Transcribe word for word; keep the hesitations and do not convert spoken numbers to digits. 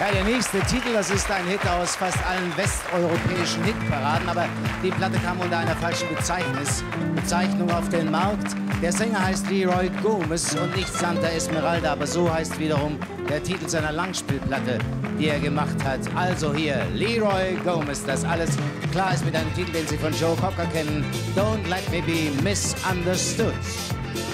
Ja, der nächste Titel, das ist ein Hit aus fast allen westeuropäischen Hitparaden, aber die Platte kam unter einer falschen Bezeichnung. Bezeichnung auf den Markt. Der Sänger heißt Leroy Gomez und nicht Santa Esmeralda, aber so heißt wiederum der Titel seiner Langspielplatte, die er gemacht hat. Also hier, Leroy Gomez, das alles klar ist mit einem Titel, den Sie von Joe Cocker kennen. Don't Let Me Be Misunderstood.